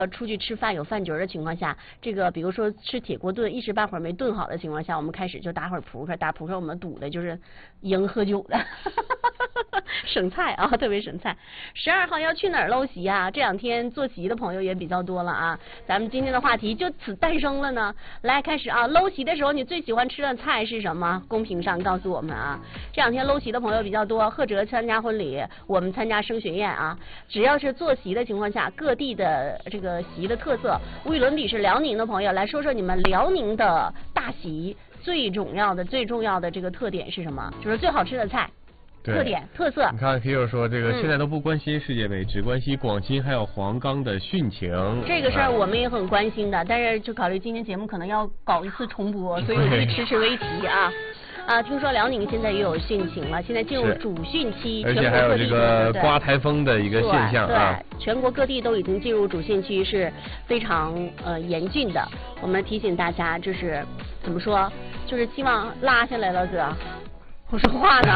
出去吃饭有饭局的情况下，这个比如说吃铁锅炖一时半会儿没炖好的情况下，我们开始就打会儿扑克，打扑克我们赌的就是赢喝酒的，省菜啊，特别省菜。12号要去哪儿搂席啊？这2天做席的朋友也比较多了啊。咱们今天的话题就此诞生了呢。来开始啊，搂席的时候你最喜欢吃的菜是什么？公屏上告诉我们啊。这2天搂席的朋友比较多，贺哲参加婚礼，我们参加升学宴啊。只要是坐席的情况下，各地的这个席的特色。无与伦比是辽宁的朋友，来说说你们辽宁的大席最重要的这个特点是什么？就是最好吃的菜。特点特色， 你看，皮友说这个现在都不关心世界杯，只关心广西还有黄冈的汛情。 这个事儿我们也很关心的，但是就考虑今天节目可能要搞一次重播，所以我就迟迟未提啊。听说辽宁现在也有汛情了，现在进入主汛期， 而且还有这个刮台风的一个现象啊。 对，全国各地都已经进入主汛期，是非常严峻的。我们提醒大家，就是怎么说，就是希望拉下来了，哥。我说话呢。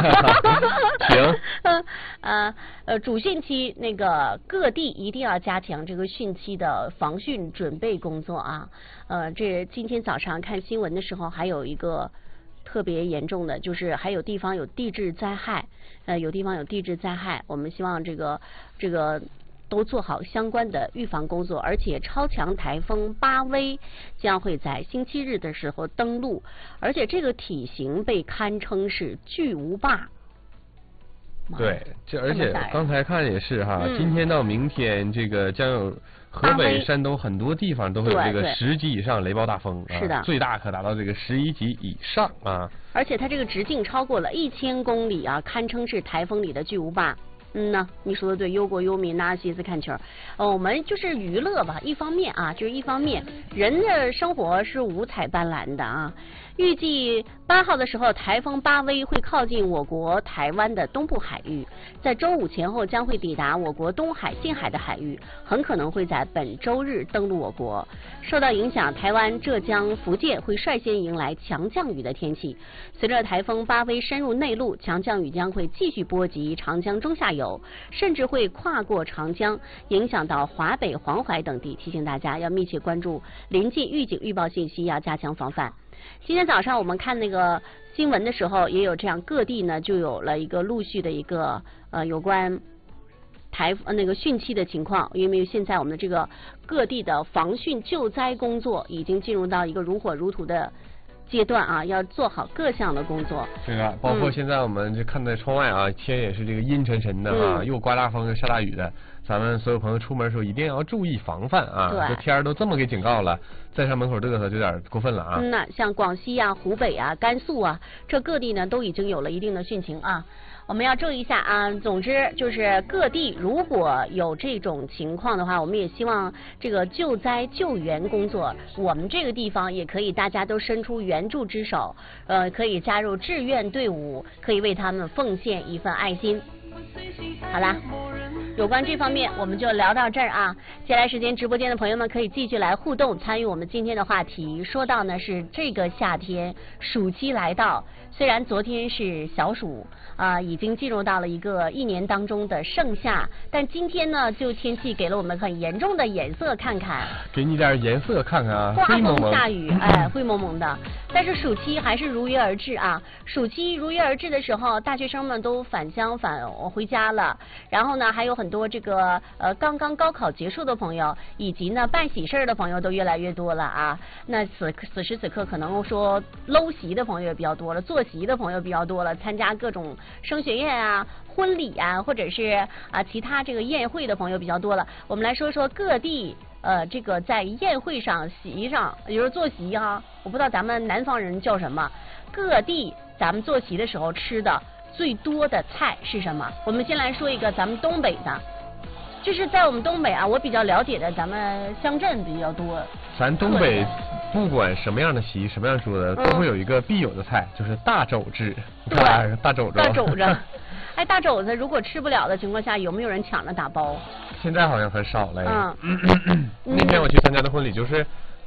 行。 主汛期那个各地一定要加强这个汛期的防汛准备工作啊。这今天早上看新闻的时候，还有一个特别严重的，就是还有地方有地质灾害，有地方有地质灾害，我们希望这个都做好相关的预防工作，而且超强台风巴威将会在星期日的时候登陆，而且这个体型被堪称是巨无霸。 对，而且刚才看也是哈，今天到明天这个将有河北、山东很多地方都会有这个10级以上雷暴大风， 是的， 最大可达到这个11级以上啊。 而且它这个直径超过了1000公里啊，堪称是台风里的巨无霸。你说的对，忧国忧民，拿着心思看球。我们就是娱乐吧，一方面啊，就是一方面，人的生活是五彩斑斓的啊。预计8号的时候，台风巴威会靠近我国台湾的东部海域，在周5前后将会抵达我国东海近海的海域，很可能会在本周日登陆我国。受到影响，台湾、浙江、福建会率先迎来强降雨的天气。随着台风巴威深入内陆，强降雨将会继续波及长江中下游，甚至会跨过长江，影响到华北、黄淮等地。提醒大家要密切关注临近预警预报信息，要加强防范。今天早上我们看那个新闻的时候，也有这样各地呢就有了一个陆续的一个有关那个汛期的情况，因为现在我们的这个各地的防汛救灾工作已经进入到一个如火如荼的阶段啊，要做好各项的工作。 对啊，包括现在我们就看在窗外啊，天也是这个阴沉沉的啊，又刮大风又下大雨的。咱们所有朋友出门的时候一定要注意防范啊！这天都这么给警告了，再上门口嘚瑟就有点过分了啊！ 像广西啊、湖北啊、甘肃啊，这各地呢都已经有了一定的汛情啊。我们要注意一下啊。总之就是各地如果有这种情况的话，我们也希望这个救灾救援工作，我们这个地方也可以大家都伸出援助之手，可以加入志愿队伍，可以为他们奉献一份爱心。好啦，有关这方面我们就聊到这儿啊。接下来时间，直播间的朋友们可以继续来互动，参与我们今天的话题。说到呢是这个夏天，暑期来到，虽然昨天是小暑已经进入到了一个1年当中的盛夏，但今天呢就天气给了我们很严重的颜色看看， 给你点颜色看看啊， 刮风下雨，灰蒙蒙的。但是暑期还是如约而至啊。暑期如约而至的时候，大学生们都返乡回家了，然后呢还有很多这个刚刚高考结束的朋友，以及呢办喜事的朋友都越来越多了啊。那此时此刻可能说搂席的朋友也比较多了，坐席的朋友比较多了，参加各种升学宴啊、婚礼啊，或者是其他这个宴会的朋友比较多了。我们来说说各地这个在宴会上席上，也就是坐席我不知道咱们南方人叫什么，各地咱们坐席的时候吃的最多的菜是什么？我们先来说一个咱们东北的，就是在我们东北我比较了解的，咱们乡镇比较多。 咱东北不管什么样的席、什么样的桌子，都会有一个必有的菜，就是大肘子。 对， 大肘子。 大肘子。大肘子如果吃不了的情况下，有没有人抢着打包？ 现在好像很少了。那天我去参加的婚礼，就是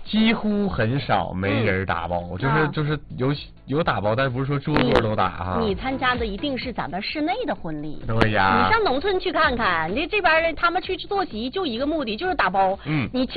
几乎很少没人打包，就是有打包，但是不是说桌都打哈。 你参加的一定是咱们室内的婚礼。 对呀。 你上农村去看看，这边他们去做席就一个目的，就是打包。 你